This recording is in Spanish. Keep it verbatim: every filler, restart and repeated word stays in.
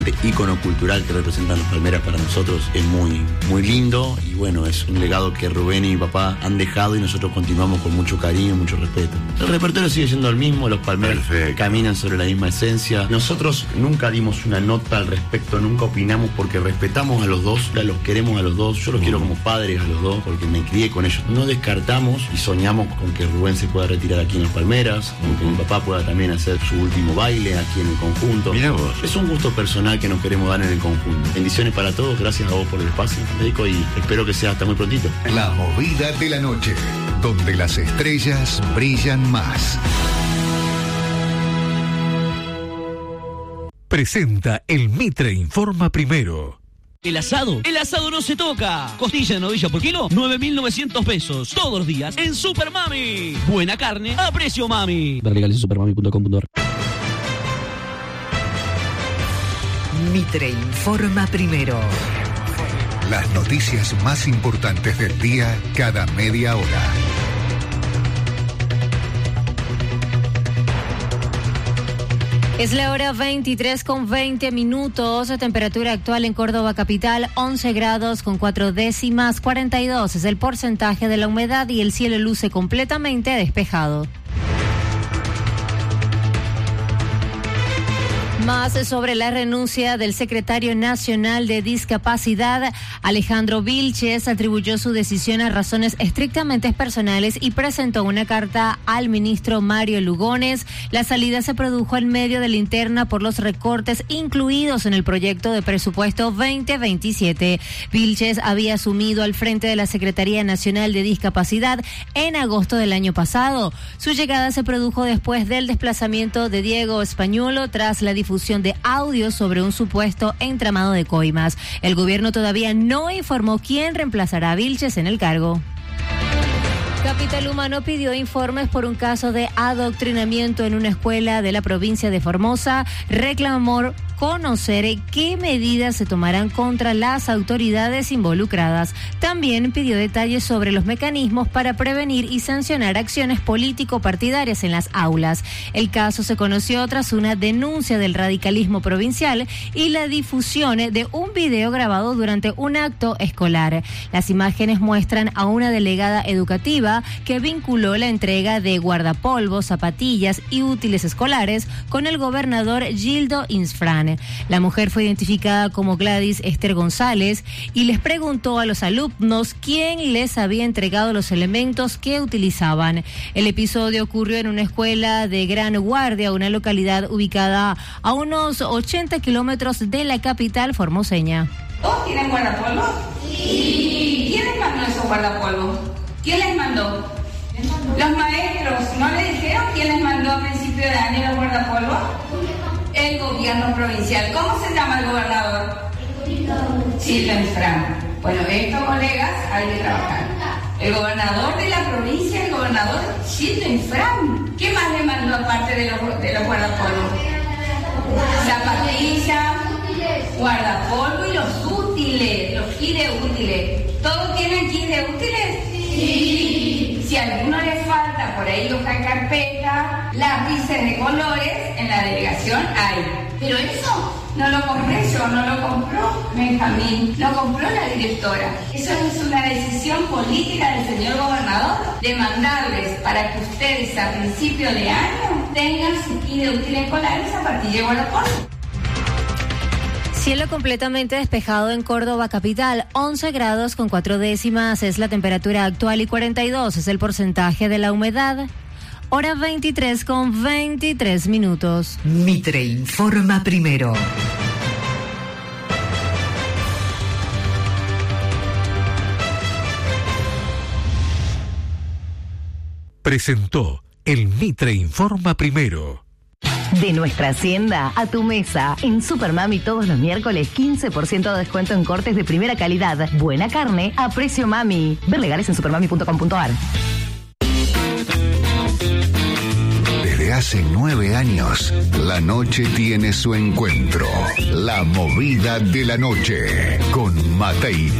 ícono cultural que representan las palmeras para nosotros es muy, muy lindo y bueno, es un legado que Rubén y mi papá han dejado y nosotros continuamos con mucho cariño y mucho respeto. El repertorio sigue siendo el mismo, los palmeras Perfecto. Caminan sobre la misma esencia. Nosotros nunca dimos una nota al respecto, nunca opinamos porque respetamos a los dos, los queremos a los dos, yo los mm. quiero como padres a los dos porque me crié con ellos. No descartamos y soñamos con que Rubén se pueda retirar aquí en las palmeras, con que mi papá pueda también hacer su último baile aquí en el conjunto. Mirá vos. Es un gusto personal que nos queremos dar en el conjunto. Bendiciones para todos, gracias a vos por el espacio, Federico, y espero que sea hasta muy prontito. La movida de la noche, donde las estrellas brillan más. Presenta el Mitre Informa Primero. El asado, el asado no se toca. Costilla de novilla por kilo, nueve mil novecientos pesos. Todos los días en Super Mami. Buena carne a precio mami. Ver legales en supermami punto com punto a r. Mitre Informa Primero. Las noticias más importantes del día cada media hora. Es la hora veintitrés con veinte minutos. La temperatura actual en Córdoba capital, once grados con cuatro décimas, cuarenta y dos es el porcentaje de la humedad y el cielo luce completamente despejado. Más sobre la renuncia del secretario nacional de discapacidad, Alejandro Vilches, atribuyó su decisión a razones estrictamente personales y presentó una carta al ministro Mario Lugones. La salida se produjo en medio de la interna por los recortes incluidos en el proyecto de presupuesto veinte veintisiete. Vilches había asumido al frente de la Secretaría Nacional de Discapacidad en agosto del año pasado. Su llegada se produjo después del desplazamiento de Diego Españolo tras la difusión de audios sobre un supuesto entramado de coimas. El gobierno todavía no informó quién reemplazará a Vilches en el cargo. Capital Humano pidió informes por un caso de adoctrinamiento en una escuela de la provincia de Formosa. Reclamó conocer qué medidas se tomarán contra las autoridades involucradas. También pidió detalles sobre los mecanismos para prevenir y sancionar acciones político-partidarias en las aulas. El caso se conoció tras una denuncia del radicalismo provincial y la difusión de un video grabado durante un acto escolar. Las imágenes muestran a una delegada educativa que vinculó la entrega de guardapolvos, zapatillas y útiles escolares con el gobernador Gildo Insfrán. La mujer fue identificada como Gladys Esther González y les preguntó a los alumnos quién les había entregado los elementos que utilizaban. El episodio ocurrió en una escuela de Gran Guardia, una localidad ubicada a unos ochenta kilómetros de la capital formoseña. ¿Todos tienen guardapolvos? Sí. ¿Quién les mandó esos guardapolvos? ¿Quién les mandó? Los maestros, ¿no le dijeron quién les mandó a principio de año los guardapolvos? El gobierno provincial. ¿Cómo se llama el gobernador? Gildo Insfrán. Bueno, estos colegas hay que trabajar. El gobernador de la provincia, el gobernador Gildo Insfrán. ¿Qué más le mandó aparte de los, de los guardapolvos? Zapatillas, guardapolvo y los útiles, los kits de útiles. ¿Todos tienen kits de útiles? Sí. Si a alguno le falta por ahí hoja de carpeta, lápices de colores, en la delegación hay. Pero eso no lo compré yo, no lo compró Benjamín, lo compró la directora. Eso es una decisión política del señor gobernador de mandarles para que ustedes a principio de año tengan su kit de útiles escolares a partir de guardapolvo. Cielo completamente despejado en Córdoba capital, once grados con cuatro décimas es la temperatura actual y cuarenta y dos es el porcentaje de la humedad. Hora veintitrés con veintitrés minutos. Mitre Informa Primero. Presentó el Mitre Informa Primero. De nuestra hacienda a tu mesa. En Super Mami todos los miércoles quince por ciento de descuento en cortes de primera calidad. Buena carne a precio mami. Ver legales en supermami punto com punto a r. Desde hace nueve años, la noche tiene su encuentro. La movida de la noche con Matei